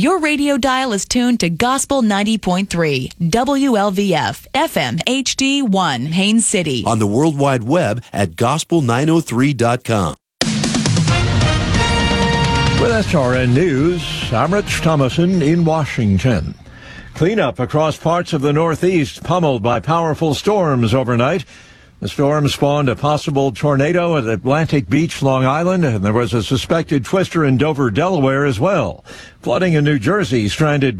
Your radio dial is tuned to Gospel 90.3, WLVF, FM HD1, Haines City. On the World Wide Web at gospel903.com. With SRN News, I'm Rich Thomason in Washington. Cleanup across parts of the Northeast pummeled by powerful storms overnight. The storm spawned a possible tornado at Atlantic Beach, Long Island, and there was a suspected twister in Dover, Delaware as well. Flooding in New Jersey stranded